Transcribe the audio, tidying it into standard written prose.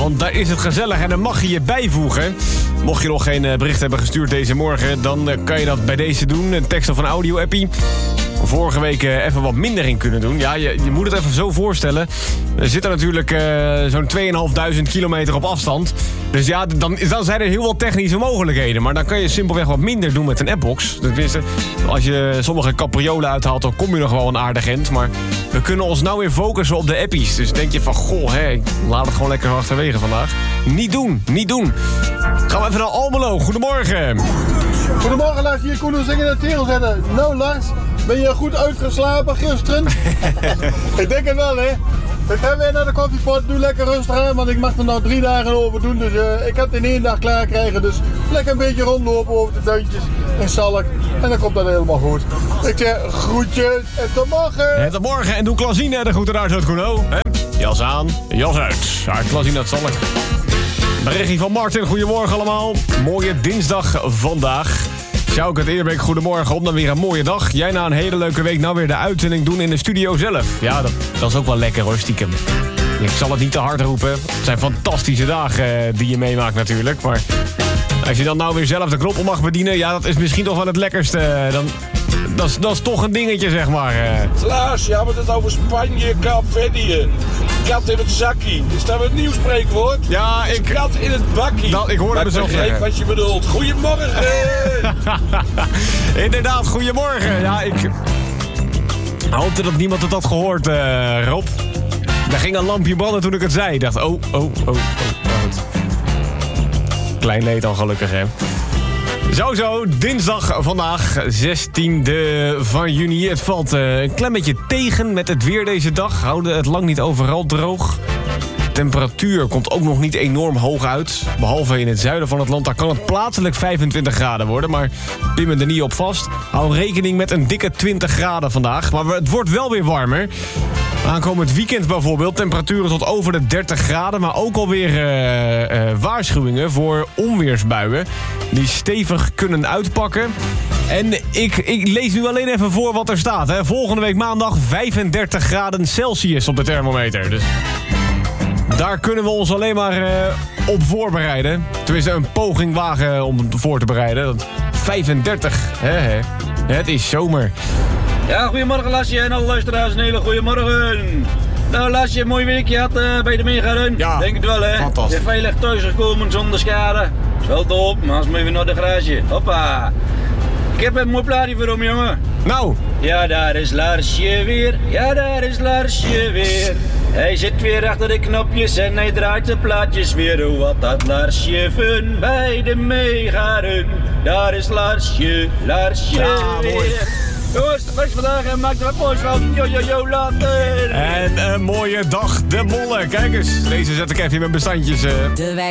Want daar is het gezellig en dan mag je je bijvoegen. Mocht je nog geen bericht hebben gestuurd deze morgen, dan kan je dat bij deze doen. Een tekst of een audio-appie. Vorige week even wat minder in kunnen doen. Ja, je moet het even zo voorstellen. Er zitten natuurlijk zo'n 2.500 kilometer op afstand. Dus ja, dan zijn er heel veel technische mogelijkheden. Maar dan kan je simpelweg wat minder doen met een appbox. Tenminste, als je sommige capriolen uithaalt, dan kom je nog wel een aardig eind. Maar we kunnen ons nou weer focussen op de appies. Dus denk je van, goh, ik laat het gewoon lekker achterwege vandaag. Niet doen. Gaan we even naar Almelo. Goedemorgen. Goedemorgen Lars, hier Koen zingen de Terel zetten. Nou Lars, ben je goed uitgeslapen gisteren? Ik denk het wel hè. Ik ga weer naar de koffiepot, doe lekker rustig aan, want ik mag er nou 3 dagen over doen. Dus ik ga het in 1 dag klaar krijgen. Dus lekker een beetje rondlopen over de duintjes in Salk. En dan komt dat helemaal goed. Ik zeg groetjes en tot morgen. En tot morgen en doe Klasine de groeten uit Koeno. Jas aan, jas uit. Klasine uit Salk. Berichtje van Martin, goedemorgen allemaal. Mooie dinsdag vandaag. Sjouwke het Eerbeek, goedemorgen. Op dan weer een mooie dag. Jij na een hele leuke week nou weer de uitzending doen in de studio zelf. Ja, dat is ook wel lekker hoor, stiekem. Ik zal het niet te hard roepen. Het zijn fantastische dagen die je meemaakt natuurlijk. Maar als je dan nou weer zelf de knoppen mag bedienen, ja, dat is misschien toch wel het lekkerste. Dat is toch een dingetje, zeg maar. Lars, ja, maar het is over Spanje, Kaapverdië. Kat in het zakkie. Is dat een nieuw spreekwoord? Ja, kat in het bakkie. Ik hoorde mezelf zeggen. Ik begreep wat je bedoelt. Goedemorgen. Inderdaad, goedemorgen. Ja, ik hoopte dat niemand het had gehoord, Rob. Daar ging een lampje branden toen ik het zei. Ik dacht, oh. Klein leed al gelukkig, hè. Zo, dinsdag vandaag, 16e van juni. Het valt een klein beetje tegen met het weer deze dag. Houden het lang niet overal droog. De temperatuur komt ook nog niet enorm hoog uit. Behalve in het zuiden van het land, daar kan het plaatselijk 25 graden worden. Maar pin er niet op vast. Hou rekening met een dikke 20 graden vandaag. Maar het wordt wel weer warmer. Aankomend weekend bijvoorbeeld, temperaturen tot over de 30 graden... maar ook alweer waarschuwingen voor onweersbuien... die stevig kunnen uitpakken. En ik lees nu alleen even voor wat er staat. Hè. Volgende week maandag 35 graden Celsius op de thermometer. Dus daar kunnen we ons alleen maar op voorbereiden. Tenminste, een poging wagen om het voor te bereiden. 35, hè. Het is zomer. Ja, goedemorgen Lasje en alle luisteraars, een hele goede morgen. Nou Lasje, een mooi weekje had bij de meegaan. Ja, denk het wel hè. Fantastisch. Je veilig thuis gekomen zonder schade. Is wel top, maar als we even naar de garage. Hoppa. Ik heb een mooi plaatje voor hem jongen. Nou. Ja, daar is Larsje weer. Hij zit weer achter de knopjes en hij draait de plaatjes weer. Oh, wat had Larsje fun bij de meegaren. Daar is Larsje Ja, weer. mooi. Jongens, de best vandaag en maak er wat moois van. Yo, later. En een mooie dag, de mollen. Kijk eens, deze zet ik even in mijn bestandjes.